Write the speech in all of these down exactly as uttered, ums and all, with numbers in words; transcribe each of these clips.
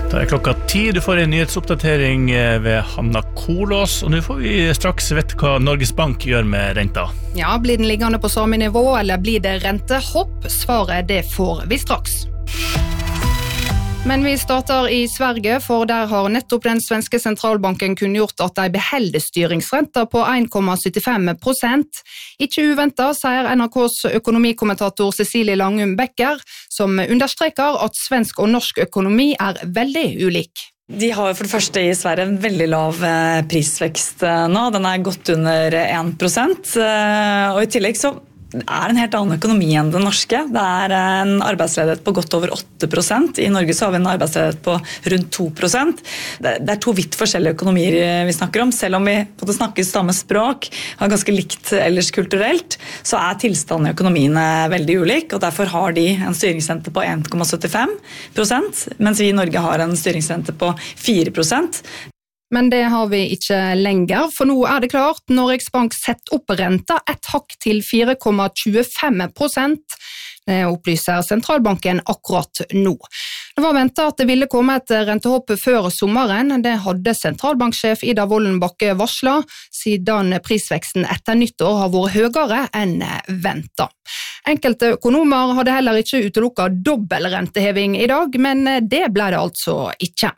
Da er klokka ti, du får en nyhetsoppdatering ved Hanna Kolås, og nå får vi straks vite hva Norges Bank gjør med renta. Ja, blir den liggende på samme nivå, eller blir det rentehopp? Svaret det får vi straks. Men vi starter i Sverige, for der har nettopp den svenske sentralbanken kunngjort at de beholder styringsrenta på en komma syttifem prosent. Ikke uventet, sier N R K's økonomikommentator Cecilie Langum Becker, som understreker at svensk og norsk økonomi er veldig ulik. De har for det første i Sverige en veldig lav prisvekst nå, den er godt under en prosent, og i tillegg så det er en helt annen økonomi enn den norske. Det er en arbeidsledighet på godt over åtte prosent. I Norge så har vi en arbeidsledighet på rundt to prosent. Det er to vidt forskjellige økonomier vi snakker om. Selv om vi på det snakker samme språk, har ganske likt ellers kulturelt, så er tilstanden i økonomiene veldig ulik, og derfor har de en styringsrente på en komma syttifem prosent, mens vi i Norge har en styringsrente på fire prosent. Men det har vi ikke lenger, for nå er det klart, Norges Bank setter opp renta et hakk til fire komma tjuefem prosent. Det opplyser sentralbanken akkurat nå. Det var ventet at det ville komme et rentehopp før sommeren. Det hadde sentralbanksjef Ida Wolden Bakke varslet, siden prisveksten etter nyttår har vært høyere enn ventet. Enkelte økonomer hadde heller ikke utelukket dobbel renteheving i dag, men det ble det altså ikke.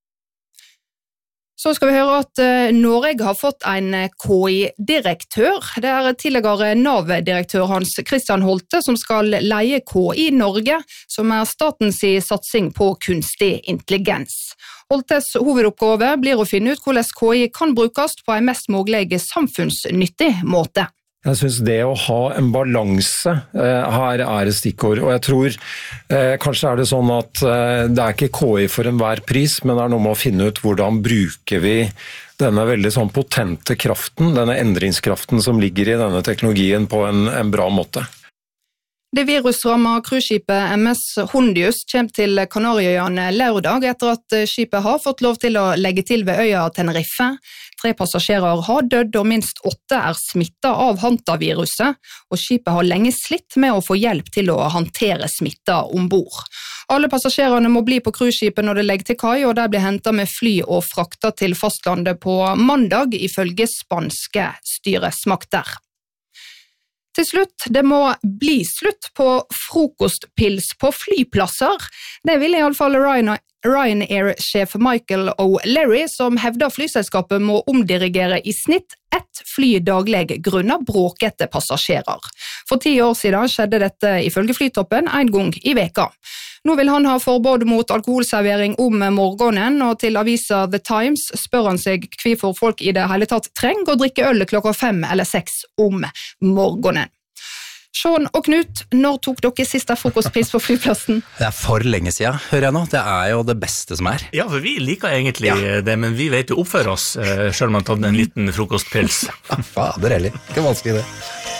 Så skal vi høre at Norge har fått en K I-direktør. Det er tidligere Nav-direktør Hans Christian Holte som skal leie K I Norge, som er statens satsing på kunstig intelligens. Holtes hovedoppgave blir å finne ut hvordan K I kan brukes på en mest mulig samfunnsnyttig måte. Jeg synes det å ha en balanse eh, her er et stikkord, og jeg tror eh, kanskje er det sånn at eh, det er ikke K I for enhver pris, men det er noe med å finne ut hvordan bruker vi denne veldig sånn potente kraften, denne endringskraften som ligger i denne teknologien på en, en bra måte. Det virusrammet cruiseskipet M S Hondius kommer til Kanarieøyene lørdag etter at skipet har fått lov til å legge til ved øya Tenerife. Tre passasjerer har dødd og minst åtte er smittet av hantaviruset, og skipet har lenge slitt med å få hjelp til å håndtere smitta ombord. Alle passasjerene må bli på cruiseskipet når det legger til kai, og de blir hentet med fly og fraktet til fastlandet på mandag ifølge spanske styresmakter. Til slutt, det må bli slutt på frokostpils på flyplasser. Det vil i alle fall Ryanair-sjef Michael O'Leary, som hevder flyselskapet må omdirigere i snitt ett fly daglig grunnet bråkete passasjerer. For ti år siden skjedde dette ifølge Flytoppen en gang i veka. Nå vil han ha forbud mot alkoholservering om morgenen, og til avisa The Times spør han seg hvorfor folk i det hele tatt trenger å drikke øl klokka fem eller seks om morgenen. Sean og Knut, når tok dere siste frokostpris på flyplassen? Det er for lenge siden, hører jeg nå. Det er jo det beste som er. Ja, for vi liker egentlig ja. det, men vi vet jo oppføre oss, selv om man har tatt en liten frokostpils. Fader heller, ikke vanskelig det.